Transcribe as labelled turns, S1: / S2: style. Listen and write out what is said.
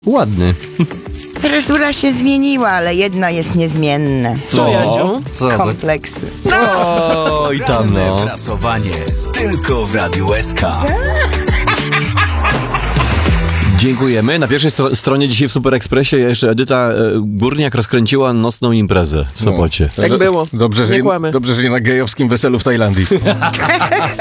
S1: Ładny.
S2: Fryzura się zmieniła, ale jedno jest niezmienne.
S3: Co, Jadziu?
S1: Co?
S2: Kompleksy.
S1: O, i tam no.
S4: Prasowanie tylko w Radiu SK.
S1: Dziękujemy. Na pierwszej stronie dzisiaj w Super Expressie jeszcze Edyta Górniak rozkręciła nocną imprezę w Sopocie.
S3: Tak było.
S5: Dobrze,
S3: Nie kłamy.
S5: że nie na gejowskim weselu w Tajlandii.